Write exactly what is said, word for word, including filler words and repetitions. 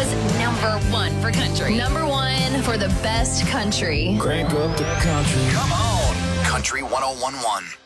Omaha's number one for country. Number one for the best country. Crank up the country. Come on, Country one oh one point one.